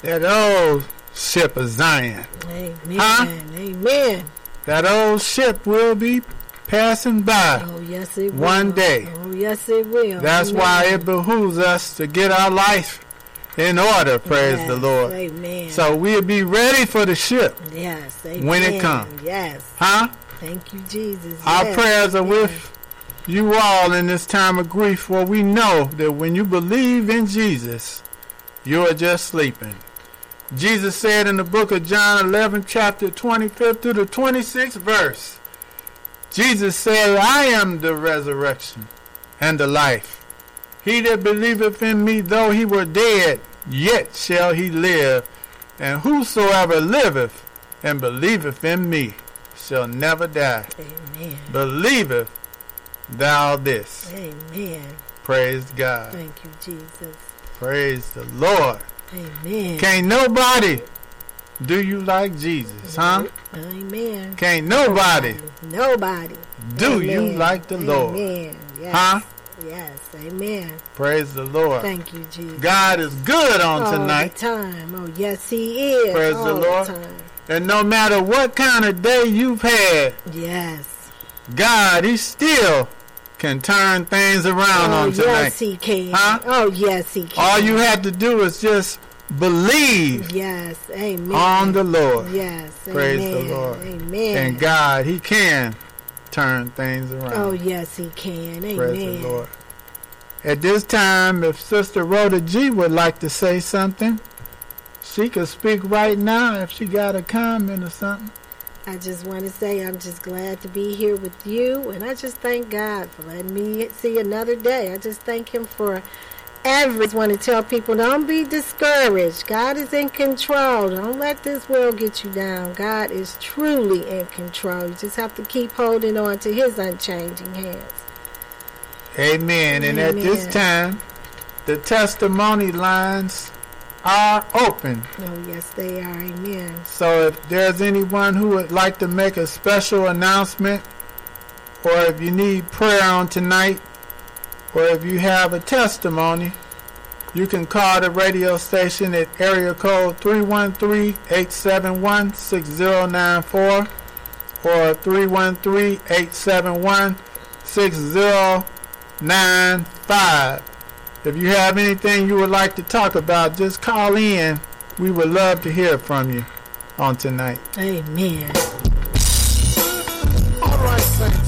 that old ship of Zion. Amen. Huh? Amen. That old ship will be passing by. Oh, yes, it will. One day. Oh, yes, it will. That's Amen. why it behooves us to get our life in order, praise the Lord. Amen. So we'll be ready for the ship yes, amen. when it comes. Yes. Huh? Thank you, Jesus. Our yes. prayers are with you all in this time of grief, for we know that when you believe in Jesus, you are just sleeping. Jesus said in the book of John 11, chapter 25 to the 26th verse, Jesus said, I am the resurrection and the life. He that believeth in me, though he were dead, yet shall he live. And whosoever liveth and believeth in me shall never die. Amen. Believeth thou this. Amen. Praise God. Thank you, Jesus. Praise the Lord. Amen. Can't nobody do you like Jesus, huh? Amen. Can't nobody do Amen. you like the Lord. Amen. Yes. Huh? Yes. Amen. Praise the Lord. Thank you, Jesus. God is good on all tonight. the time. Oh, yes, He is. Praise all the Lord. time. And no matter what kind of day you've had, Yes. God, He still can turn things around on tonight. Yes, He can. Huh? Oh, yes, He can. All you have to do is just believe Yes. Amen. on the Lord. Yes. Praise Amen. the Lord. Amen. And God, He can turn things around. Oh, yes, He can. Amen. Praise the Lord. At this time, if Sister Rhoda G would like to say something, she could speak right now if she got a comment or something. I just want to say I'm just glad to be here with you, and I just thank God for letting me see another day. I just thank Him for everything. I want to tell people, don't be discouraged. God is in control. Don't let this world get you down. God is truly in control. You just have to keep holding on to His unchanging hands. Amen. And at this time, the testimony lines are open. Oh, yes, they are. Amen. So if there's anyone who would like to make a special announcement, or if you need prayer on tonight, or if you have a testimony, you can call the radio station at area code 313-871-6094 or 313-871-6095. If you have anything you would like to talk about, just call in. We would love to hear from you on tonight. Amen. All right, Saint.